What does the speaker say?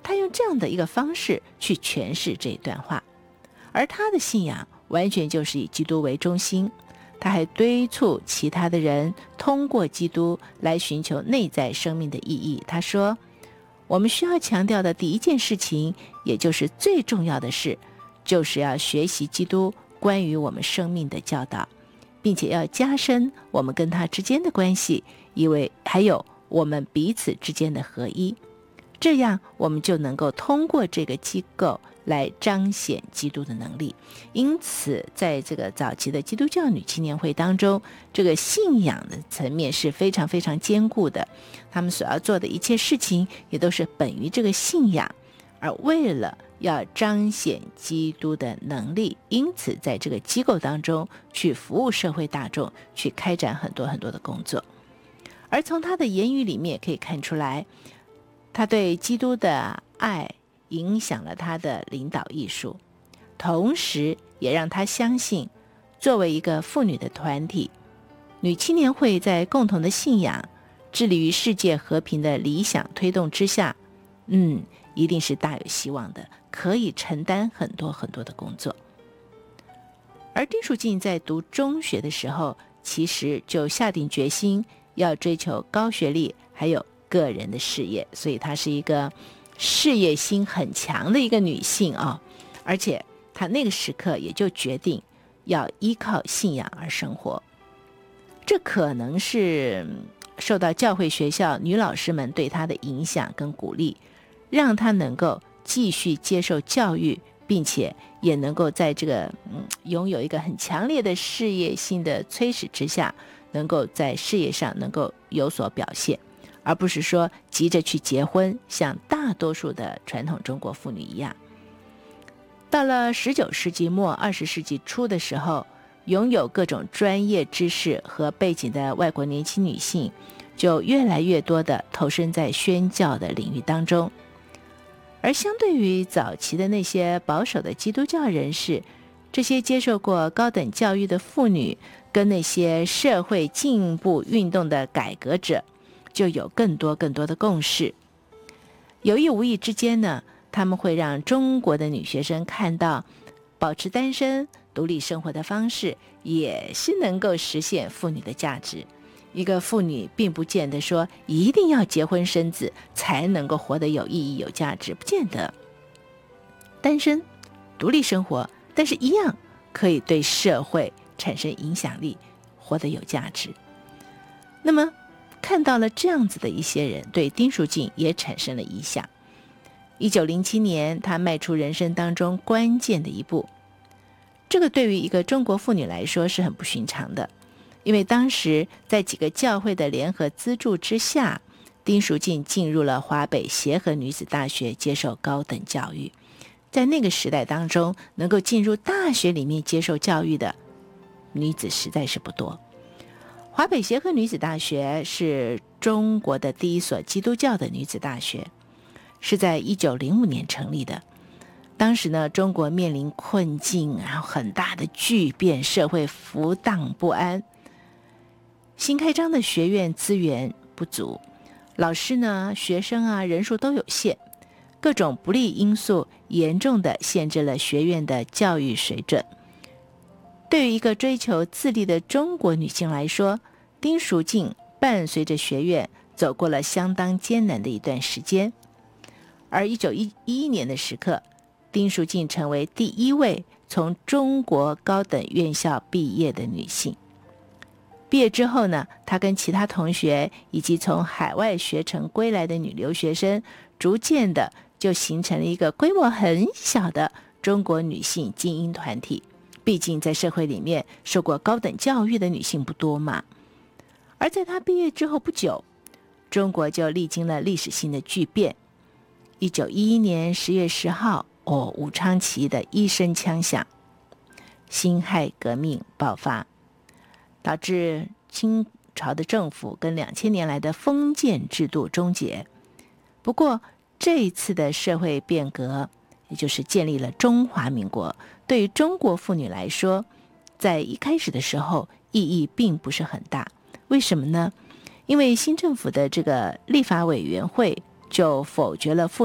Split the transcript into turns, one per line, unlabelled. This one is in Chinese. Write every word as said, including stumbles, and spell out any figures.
他用这样的一个方式去诠释这一段话，而他的信仰完全就是以基督为中心。他还敦促其他的人通过基督来寻求内在生命的意义。他说，我们需要强调的第一件事情，也就是最重要的事，就是要学习基督关于我们生命的教导，并且要加深我们跟他之间的关系，因为还有我们彼此之间的合一。这样我们就能够通过这个机构来彰显基督的能力。因此在这个早期的基督教女青年会当中，这个信仰的层面是非常非常坚固的，他们所要做的一切事情也都是本于这个信仰，而为了要彰显基督的能力，因此在这个机构当中去服务社会大众，去开展很多很多的工作。而从他的言语里面可以看出来，他对基督的爱影响了他的领导艺术，同时也让他相信，作为一个妇女的团体，女青年会在共同的信仰、致力于世界和平的理想推动之下，嗯，一定是大有希望的，可以承担很多很多的工作。而丁淑静在读中学的时候，其实就下定决心要追求高学历，还有个人的事业，所以她是一个事业心很强的一个女性啊，而且她那个时刻也就决定要依靠信仰而生活。这可能是受到教会学校女老师们对她的影响跟鼓励，让她能够继续接受教育，并且也能够在这个、嗯、拥有一个很强烈的事业心的催使之下，能够在事业上能够有所表现，而不是说急着去结婚，像大多数的传统中国妇女一样。到了十九世纪末二十世纪初的时候，拥有各种专业知识和背景的外国年轻女性就越来越多地投身在宣教的领域当中。而相对于早期的那些保守的基督教人士，这些接受过高等教育的妇女跟那些社会进步运动的改革者就有更多更多的共识。有意无意之间呢，他们会让中国的女学生看到，保持单身独立生活的方式也是能够实现妇女的价值。一个妇女并不见得说一定要结婚生子才能够活得有意义有价值，不见得。单身独立生活，但是一样可以对社会产生影响力，活得有价值。那么看到了这样子的一些人，对丁淑静也产生了影响。一九零七年，她迈出人生当中关键的一步，这个对于一个中国妇女来说是很不寻常的，因为当时在几个教会的联合资助之下，丁淑静进入了华北协和女子大学接受高等教育。在那个时代当中，能够进入大学里面接受教育的女子实在是不多。华北协和女子大学是中国的第一所基督教的女子大学，是在一九零五年成立的。当时呢，中国面临困境，然后很大的巨变，社会浮荡不安。新开张的学院资源不足，老师呢、学生啊人数都有限，各种不利因素严重地限制了学院的教育水准。对于一个追求自立的中国女性来说，丁淑静伴随着学院走过了相当艰难的一段时间。而一九一一年的时刻，丁淑静成为第一位从中国高等院校毕业的女性。毕业之后呢，她跟其他同学以及从海外学成归来的女留学生，逐渐的就形成了一个规模很小的中国女性精英团体。毕竟在社会里面受过高等教育的女性不多嘛。而在她毕业之后不久，中国就历经了历史性的巨变。一九一一年十月十号，哦，武昌起义的一声枪响，辛亥革命爆发，导致清朝的政府跟两千年来的封建制度终结。不过这一次的社会变革，也就是建立了中华民国，对于中国妇女来说，在一开始的时候意义并不是很大。为什么呢？因为新政府的这个立法委员会就否决了妇